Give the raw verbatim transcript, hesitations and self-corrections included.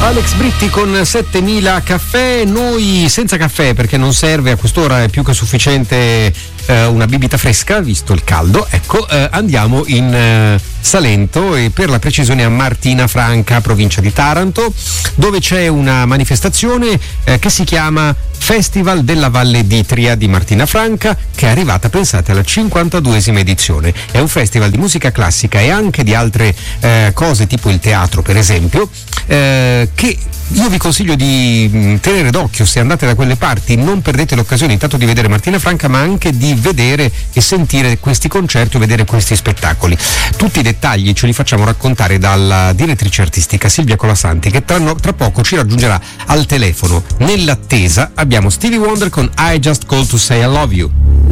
Alex Britti con settemila caffè, noi senza caffè perché non serve, a quest'ora è più che sufficiente eh, una bibita fresca visto il caldo, ecco, eh, andiamo in eh, Salento e per la precisione a Martina Franca, provincia di Taranto, dove c'è una manifestazione eh, che si chiama Festival della Valle d'Itria di Martina Franca, che è arrivata, pensate, alla cinquantaduesima edizione. È un festival di musica classica e anche di altre eh, cose tipo il teatro, per esempio, eh, che io vi consiglio di mh, tenere d'occhio se andate da quelle parti. Non perdete l'occasione intanto di vedere Martina Franca, ma anche di vedere e sentire questi concerti o vedere questi spettacoli. Tutti i dettagli ce li facciamo raccontare dalla direttrice artistica Silvia Colasanti, che tra, no, tra poco ci raggiungerà al telefono. Nell'attesa abbiamo Stevie Wonder con I Just Called to Say I Love You.